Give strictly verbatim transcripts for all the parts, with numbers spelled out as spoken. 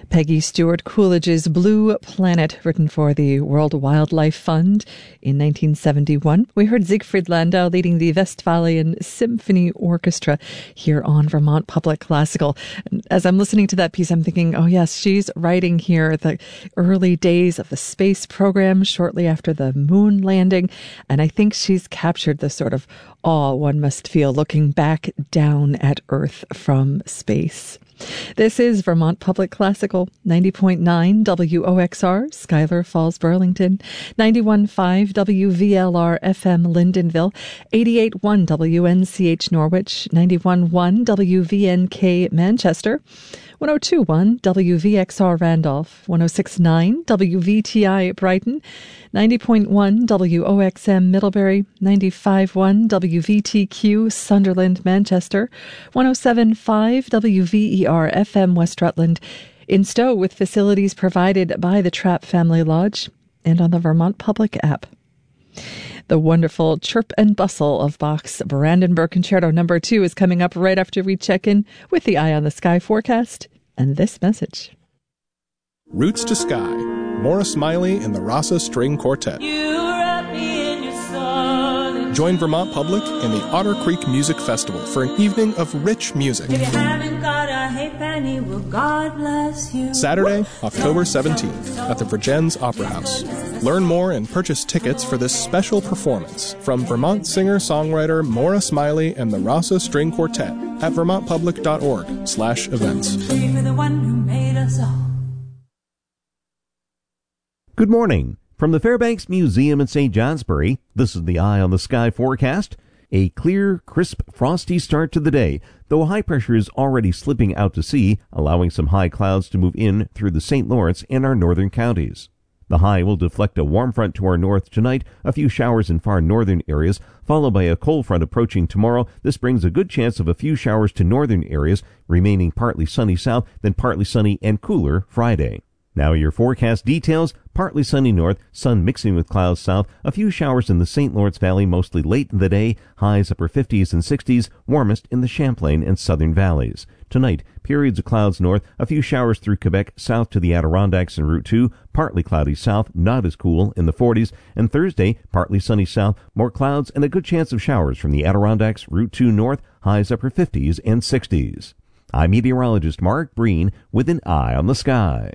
Peggy Stewart Coolidge's Blue Planet, written for the World Wildlife Fund in nineteen seventy-one. We heard Siegfried Landau leading the Westphalian Symphony Orchestra here on Vermont Public Classical. And as I'm listening to that piece, I'm thinking, oh yes, she's writing here the early days of the space program shortly after the moon landing. And I think she's captured the sort of awe one must feel looking back down at Earth from space. This is Vermont Public Classical, ninety point nine W O X R, Schuyler Falls, Burlington, ninety-one point five W V L R F M, Lyndonville, eighty-eight point one W N C H, Norwich, ninety-one point one W V N K, Manchester, one oh two point one W V X R, Randolph, one oh six point nine W V T I, Brighton, ninety point one W O X M, Middlebury, ninety-five point one W V T Q, Sunderland, Manchester, one oh seven point five W V E R F M, West Rutland, in Stowe with facilities provided by the Trapp Family Lodge, and on the Vermont Public app. The wonderful chirp and bustle of Bach's Brandenburg Concerto number two is coming up right after we check in with the Eye on the Sky forecast and this message. Roots to Sky, Maura Smiley and the Rasa String Quartet. Join Vermont Public and the Otter Creek Music Festival for an evening of rich music. If you haven't got a halfpenny, well, God bless you. Saturday, October seventeenth, at the Vergennes Opera House. Learn more and purchase tickets for this special performance from Vermont singer-songwriter Maura Smiley and the Rasa String Quartet at vermontpublic.org slash events. Good morning. From the Fairbanks Museum in Saint Johnsbury, this is the Eye on the Sky forecast. A clear, crisp, frosty start to the day, though high pressure is already slipping out to sea, allowing some high clouds to move in through the Saint Lawrence and our northern counties. The high will deflect a warm front to our north tonight, a few showers in far northern areas, followed by a cold front approaching tomorrow. This brings a good chance of a few showers to northern areas, remaining partly sunny south, then partly sunny and cooler Friday. Now your forecast details: partly sunny north, sun mixing with clouds south, a few showers in the Saint Lawrence Valley mostly late in the day, highs upper fifties and sixties, warmest in the Champlain and southern valleys. Tonight, periods of clouds north, a few showers through Quebec south to the Adirondacks and Route two, partly cloudy south, not as cool in the forties, and Thursday, partly sunny south, more clouds and a good chance of showers from the Adirondacks, Route two north, highs upper fifties and sixties. I'm meteorologist Mark Breen with an Eye on the Sky.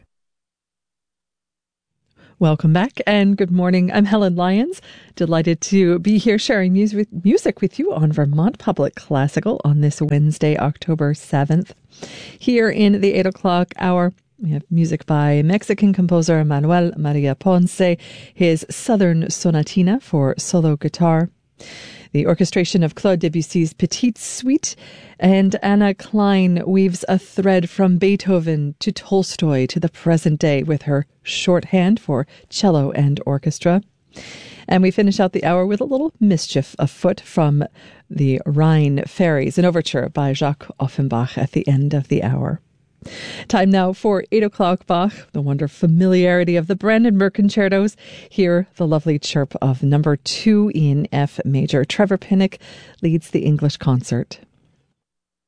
Welcome back and good morning. I'm Helen Lyons, delighted to be here sharing music with, music with you on Vermont Public Classical on this Wednesday, October seventh. Here in the eight o'clock hour, we have music by Mexican composer Manuel Maria Ponce, his Southern Sonatina for solo guitar, the orchestration of Claude Debussy's Petite Suite, and Anna Klein weaves a thread from Beethoven to Tolstoy to the present day with her shorthand for cello and orchestra. And we finish out the hour with a little mischief afoot from the Rhine Fairies, an overture by Jacques Offenbach at the end of the hour. Time now for eight o'clock Bach, the wonder familiarity of the Brandenburg Concertos. Hear the lovely chirp of number two in F major. Trevor Pinnock leads the English concert.